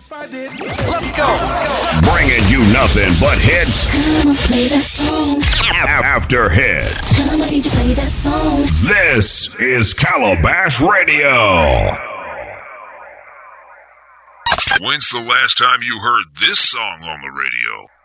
Let's go. Bringing you nothing but hits. Come on, play that song. After hits. Come on, DJ, play that song. This is Calabash Radio. When's the last time you heard this song on the radio?